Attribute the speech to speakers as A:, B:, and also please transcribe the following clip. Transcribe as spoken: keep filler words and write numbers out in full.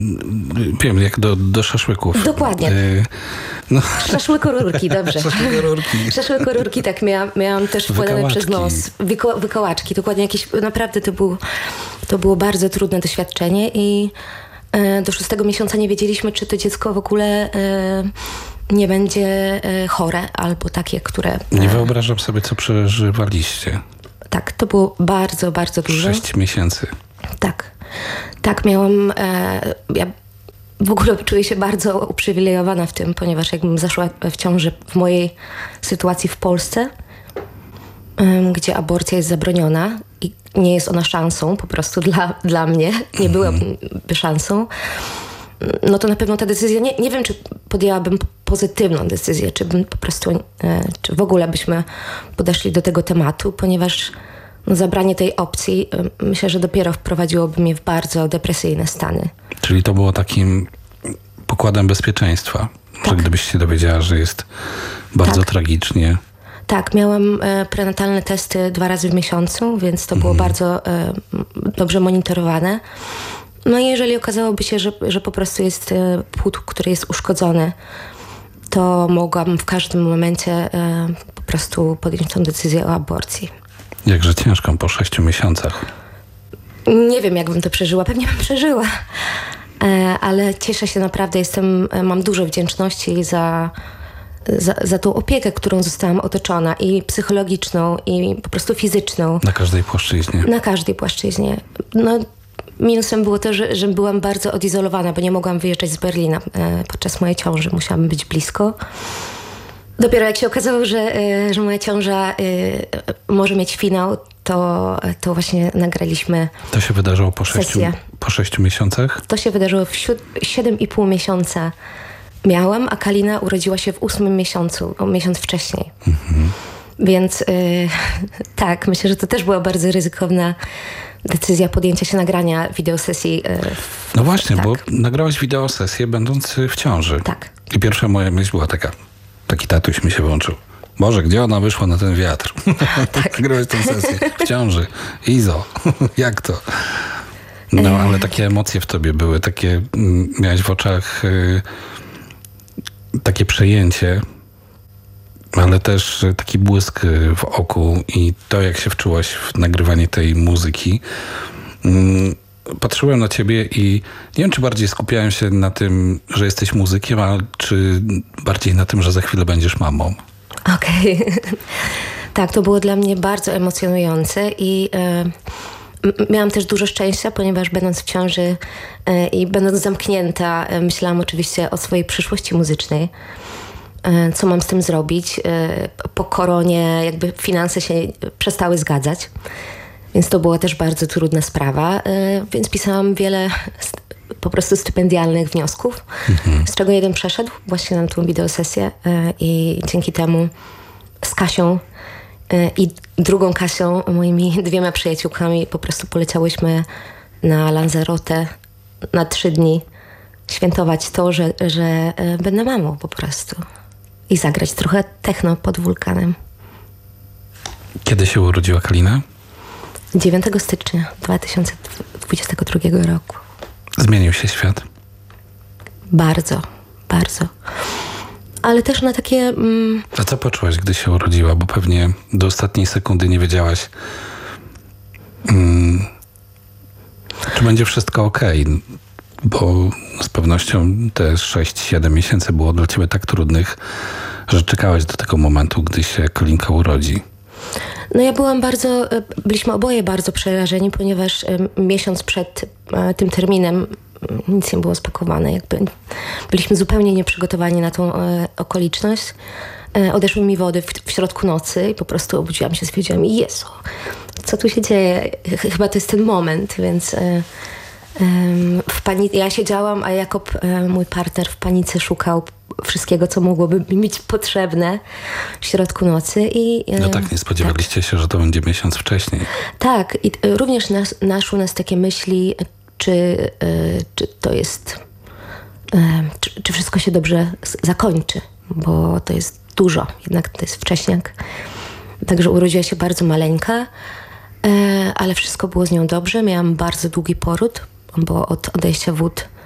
A: Wiem, jak do, do szaszłyków.
B: Dokładnie.
A: Y, no.
B: Szaszłykorurki, dobrze.
A: Szaszłykorurki.
B: Szaszłykorurki, tak, miałam, miałam też wkładane przez nos. Wyko, wykołaczki, dokładnie jakieś, naprawdę to było, to było bardzo trudne doświadczenie i e, do szóstego miesiąca nie wiedzieliśmy, czy to dziecko w ogóle e, nie będzie e, chore, albo takie, które... E,
A: nie wyobrażam sobie, co przeżywaliście.
B: Tak, to było bardzo, bardzo dużo.
A: Sześć miesięcy.
B: Tak. Tak, miałam... E, ja w ogóle czuję się bardzo uprzywilejowana w tym, ponieważ jakbym zaszła w ciąży w mojej sytuacji w Polsce, e, gdzie aborcja jest zabroniona i nie jest ona szansą po prostu dla, dla mnie, nie byłaby szansą, no to na pewno ta decyzja, nie, nie wiem, czy podjęłabym pozytywną decyzję, czy bym po prostu, e, czy w ogóle byśmy podeszli do tego tematu, ponieważ no, zabranie tej opcji e, myślę, że dopiero wprowadziłoby mnie w bardzo depresyjne stany.
A: Czyli to było takim pokładem bezpieczeństwa, tak. Że gdybyś się dowiedziała, że jest bardzo tak. tragicznie. Tak,
B: miałam e, prenatalne testy dwa razy w miesiącu, więc to było mhm. bardzo e, dobrze monitorowane. No i jeżeli okazałoby się, że, że po prostu jest e, płód, który jest uszkodzony, to mogłam w każdym momencie e, po prostu podjąć tę decyzję o aborcji.
A: Jakże ciężką po sześciu miesiącach.
B: Nie wiem, jak bym to przeżyła. Pewnie bym przeżyła. E, ale cieszę się naprawdę. Jestem, mam dużo wdzięczności za, za, za tą opiekę, którą zostałam otoczona. I psychologiczną, i po prostu fizyczną.
A: Na każdej płaszczyźnie.
B: Na każdej płaszczyźnie. No, minusem było to, że, że byłam bardzo odizolowana, bo nie mogłam wyjeżdżać z Berlina e, podczas mojej ciąży. Musiałam być blisko. Dopiero jak się okazało, że, e, że moja ciąża e, może mieć finał, to, to właśnie nagraliśmy
A: To się wydarzyło po sześciu, po sześciu miesiącach?
B: To się wydarzyło w siedem i pół miesiąca miałam, a Kalina urodziła się w ósmym miesiącu, o miesiąc wcześniej. Mhm. Więc e, tak, myślę, że to też była bardzo ryzykowna decyzja podjęcia się nagrania wideosesji. W,
A: no właśnie,
B: tak.
A: bo nagrałaś wideosesję będąc w ciąży.
B: Tak.
A: I pierwsza moja myśl była taka, taki tatuś mi się włączył. Boże, gdzie ona wyszła na ten wiatr? Tak. Nagrałaś tę sesję w ciąży. Izo, jak to? No, ale takie emocje w tobie były, takie, miałeś w oczach y, takie przejęcie, ale też taki błysk w oku i to, jak się wczułaś w nagrywanie tej muzyki. Patrzyłem na ciebie i nie wiem, czy bardziej skupiałem się na tym, że jesteś muzykiem, a czy bardziej na tym, że za chwilę będziesz mamą.
B: Okej. Okay. Tak, to było dla mnie bardzo emocjonujące i e, miałam też dużo szczęścia, ponieważ będąc w ciąży e, i będąc zamknięta, e, myślałam oczywiście o swojej przyszłości muzycznej. Co mam z tym zrobić. Po koronie jakby finanse się przestały zgadzać, więc to była też bardzo trudna sprawa, więc pisałam wiele po prostu stypendialnych wniosków, mhm. z czego jeden przeszedł właśnie na tą wideosesję i dzięki temu z Kasią i drugą Kasią, moimi dwiema przyjaciółkami, po prostu poleciałyśmy na Lanzarote na trzy dni świętować to, że, że będę mamą po prostu. I zagrać trochę techno pod wulkanem.
A: Kiedy się urodziła Kalina?
B: dziewiątego stycznia dwa tysiące dwudziestego drugiego roku.
A: Zmienił się świat?
B: Bardzo, bardzo. Ale też na takie... Mm...
A: A co poczułaś, gdy się urodziła? Bo pewnie do ostatniej sekundy nie wiedziałaś, mm, czy będzie wszystko okej. Okay. Bo z pewnością te sześć siedem miesięcy było dla ciebie tak trudnych, że czekałaś do tego momentu, gdy się Kalinka urodzi.
B: No ja byłam bardzo, byliśmy oboje bardzo przerażeni, ponieważ miesiąc przed tym terminem nic nie było spakowane. Jakby byliśmy zupełnie nieprzygotowani na tą okoliczność. Odeszły mi wody w, w środku nocy i po prostu obudziłam się, stwierdziłam, Jezu, co tu się dzieje? Chyba to jest ten moment, więc... W pani- ja siedziałam, a Jakob, mój partner, w panice szukał wszystkiego, co mogłoby mi być potrzebne w środku nocy. I,
A: no tak, nie spodziewaliście tak. się, że to będzie miesiąc wcześniej.
B: Tak, i również nas, naszły nas takie myśli, czy, czy to jest, czy, czy wszystko się dobrze zakończy, bo to jest dużo, jednak to jest wcześniak. Także urodziła się bardzo maleńka, ale wszystko było z nią dobrze. Miałam bardzo długi poród, bo od odejścia wód